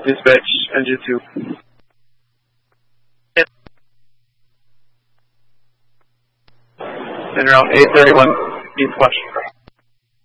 Dispatch, engine 2. And around 8:31, east watch.